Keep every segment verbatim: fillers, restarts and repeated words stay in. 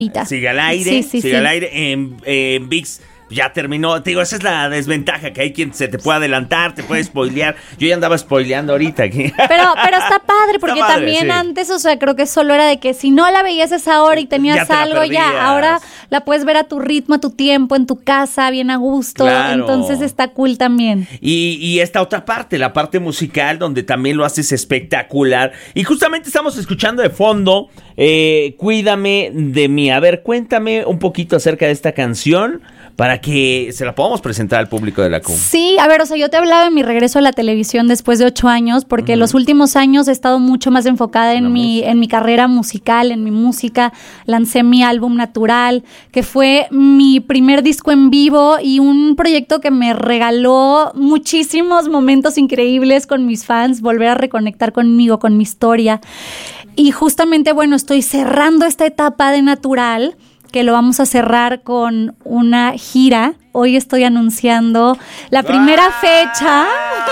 Sigue al aire, sí, sí, sigue sí. al aire en, en ViX. Ya terminó, te digo, esa es la desventaja, que hay quien se te puede adelantar, te puede spoilear. Yo ya andaba spoileando ahorita aquí. Pero, pero está padre, porque Está padre, también sí. antes, o sea, creo que solo era de que si no la veías a esa hora y tenías Ya te la algo, perdías. ya, ahora la puedes ver a tu ritmo, a tu tiempo, en tu casa, bien a gusto. Claro. Entonces está cool también. Y, y esta otra parte, la parte musical, donde también lo haces espectacular. Y justamente estamos escuchando de fondo, eh, Cuídame de mí. A ver, cuéntame un poquito acerca de esta canción, para que se la podamos presentar al público de la C U M. Sí, a ver, o sea, yo te hablaba de mi regreso a la televisión después de ocho años, porque uh-huh. los últimos años he estado mucho más enfocada en mi, en mi carrera musical, en mi música. Lancé mi álbum Natural, que fue mi primer disco en vivo y un proyecto que me regaló muchísimos momentos increíbles con mis fans, volver a reconectar conmigo, con mi historia. Y justamente, bueno, estoy cerrando esta etapa de Natural, que lo vamos a cerrar con una gira. Hoy estoy anunciando la primera ¡wow! fecha.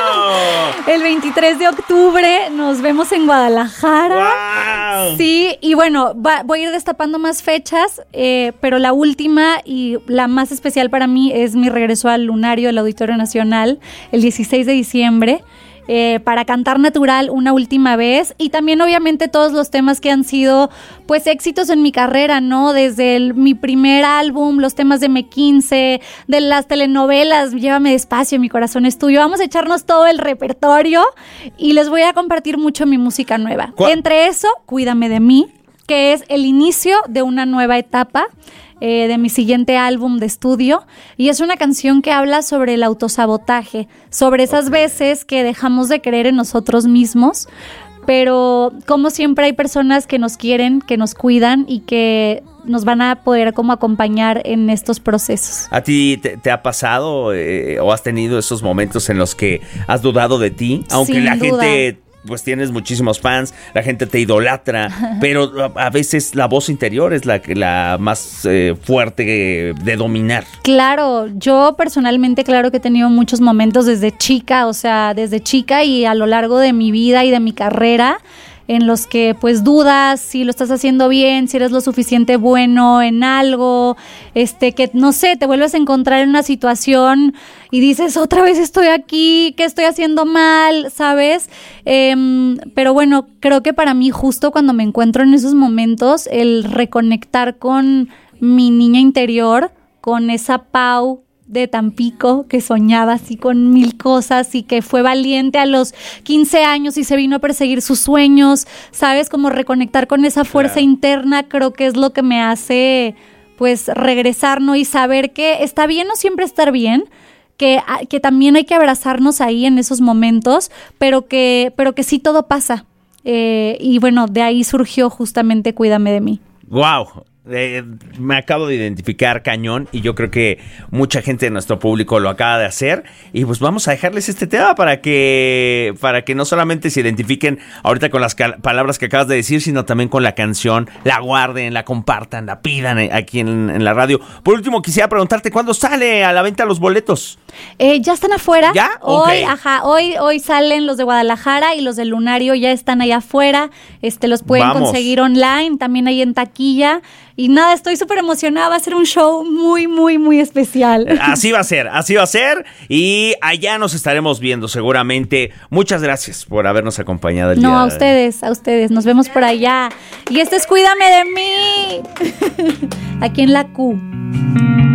El veintitrés de octubre nos vemos en Guadalajara. ¡Wow! Sí, y bueno, va, voy a ir destapando más fechas, eh, pero la última y la más especial para mí es mi regreso al Lunario del Auditorio Nacional el dieciséis de diciembre. Eh, para cantar Natural una última vez, y también obviamente todos los temas que han sido pues éxitos en mi carrera, ¿no? Desde el, mi primer álbum, los temas de eme quince, de las telenovelas, Llévame despacio, Mi corazón es tuyo. Vamos a echarnos todo el repertorio y les voy a compartir mucho mi música nueva. ¿Cuál? Entre eso, Cuídame de mí, que es el inicio de una nueva etapa. Eh, de mi siguiente álbum de estudio, y es una canción que habla sobre el autosabotaje, sobre esas okay. veces que dejamos de creer en nosotros mismos, pero como siempre hay personas que nos quieren, que nos cuidan y que nos van a poder como acompañar en estos procesos. ¿A ti te, te ha pasado eh, o has tenido esos momentos en los que has dudado de ti? Aunque Sin la duda. gente... pues tienes muchísimos fans, la gente te idolatra, pero a, a veces la voz interior es la, la más eh, fuerte de dominar. Claro, yo personalmente claro que he tenido muchos momentos desde chica, o sea, desde chica y a lo largo de mi vida y de mi carrera, en los que pues dudas si lo estás haciendo bien, si eres lo suficiente bueno en algo, este que no sé, te vuelves a encontrar en una situación y dices, otra vez estoy aquí, ¿qué estoy haciendo mal? ¿Sabes? Eh, pero bueno, creo que para mí justo cuando me encuentro en esos momentos, el reconectar con mi niña interior, con esa Pau de Tampico, que soñaba así con mil cosas y que fue valiente a los quince años y se vino a perseguir sus sueños, ¿sabes? Como reconectar con esa fuerza claro. interna, creo que es lo que me hace, pues, regresar, ¿no? Y saber que está bien no siempre estar bien, que, que también hay que abrazarnos ahí en esos momentos, pero que, pero que sí todo pasa. Eh, y bueno, de ahí surgió justamente Cuídame de mí. ¡Wow! Eh, me acabo de identificar cañón y yo creo que mucha gente de nuestro público lo acaba de hacer y pues vamos a dejarles este tema para que para que no solamente se identifiquen ahorita con las cal- palabras que acabas de decir, sino también con la canción, la guarden, la compartan, la pidan aquí en, en la radio. Por último, quisiera preguntarte, ¿cuándo sale a la venta los boletos? Eh, ya están afuera. ¿Ya? Hoy, okay. ajá, hoy, hoy salen los de Guadalajara y los del Lunario ya están allá afuera. Este, los pueden Vamos. conseguir online, también ahí en taquilla. Y nada, estoy súper emocionada, va a ser un show muy, muy, muy especial. Así va a ser, así va a ser. Y allá nos estaremos viendo seguramente. Muchas gracias por habernos acompañado el no, día. No, a ustedes, a ustedes. Nos vemos por allá. Y este es Cuídame de mí. Aquí en la Q.